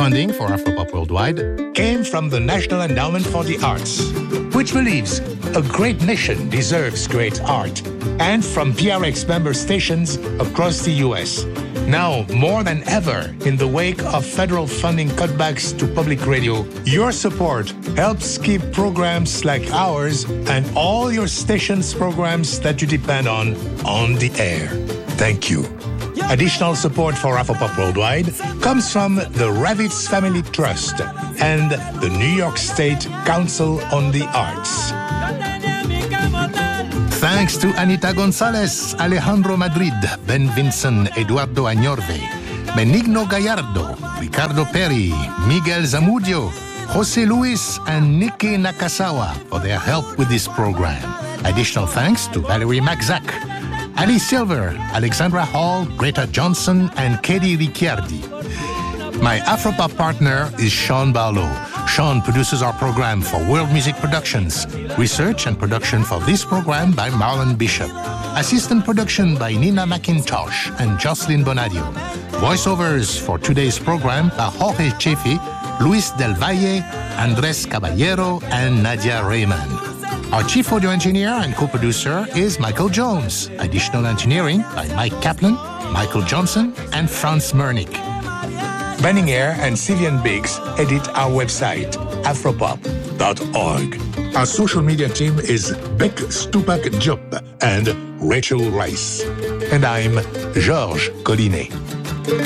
funding for Afropop Worldwide came from the National Endowment for the Arts, which believes a great nation deserves great art, and from PRX member stations across the U.S. Now, more than ever, in the wake of federal funding cutbacks to public radio, your support helps keep programs like ours and all your stations' programs that you depend on the air. Thank you. Additional support for Afropop Worldwide comes from the Ravitz Family Trust and the New York State Council on the Arts. Thanks to Anita Gonzalez, Alejandro Madrid, Ben Vinson, Eduardo Añorve, Benigno Gallardo, Ricardo Perry, Miguel Zamudio, Jose Luis, and Nikki Nakasawa for their help with this program. Additional thanks to Valerie Maxac, Ali Silver, Alexandra Hall, Greta Johnson, and Katie Ricciardi. My Afropop partner is Sean Barlow. Sean produces our program for World Music Productions. Research and production for this program by Marlon Bishop. Assistant production by Nina McIntosh and Jocelyn Bonadio. Voiceovers for today's program by Jorge Chefi, Luis Del Valle, Andres Caballero, and Nadia Raymond. Our chief audio engineer and co-producer is Michael Jones. Additional engineering by Mike Kaplan, Michael Johnson, and Franz Mernick. Benninger and Sylvian Biggs edit our website, afropop.org. Our social media team is Beck Stupak Diop and Rachel Rice. And I'm Georges Collinet.